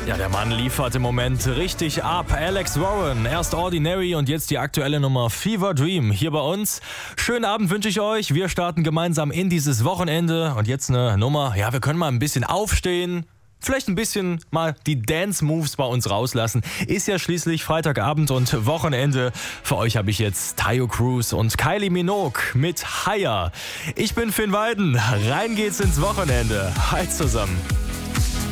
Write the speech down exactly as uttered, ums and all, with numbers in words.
Ja, der Mann liefert im Moment richtig ab. Alex Warren, erst Ordinary und jetzt die aktuelle Nummer Fever Dream hier bei uns. Schönen Abend wünsche ich euch. Wir starten gemeinsam in dieses Wochenende. Und jetzt eine Nummer, ja, wir können mal ein bisschen aufstehen. Vielleicht ein bisschen mal die Dance-Moves bei uns rauslassen. Ist ja schließlich Freitagabend und Wochenende. Für euch habe ich jetzt Tayo Cruz und Kylie Minogue mit Higher. Ich bin Finn Weiden. Rein geht's ins Wochenende. Hi zusammen.